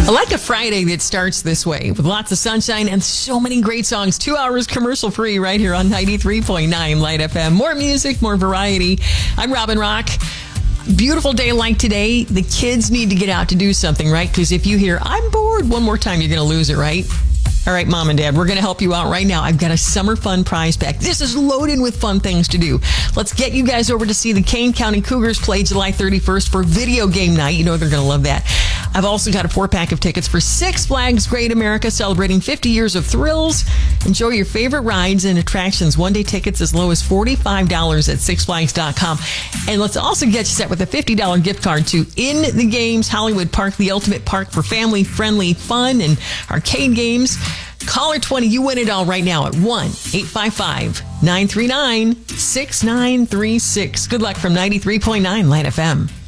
I like a Friday that starts this way with lots of sunshine and so many great songs. 2 hours commercial free right here on 93.9 Light FM. More music, more variety. I'm Robin Rock. Beautiful day like today. The kids need to get out to do something, right? Because if you hear, I'm bored, one more time, you're going to lose it, right? All right, Mom and Dad, we're going to help you out right now. I've got a summer fun prize pack. This is loaded with fun things to do. Let's get you guys over to see the Kane County Cougars play July 31st for video game night. You know they're going to love that. I've also got a 4-pack of tickets for Six Flags Great America, celebrating 50 years of thrills. Enjoy your favorite rides and attractions. One-day tickets as low as $45 at sixflags.com. And let's also get you set with a $50 gift card to In the Games Hollywood Park, the ultimate park for family-friendly fun and arcade games. Caller 20, you win it all right now at 1-855-939-6936. Good luck from 93.9 Light FM.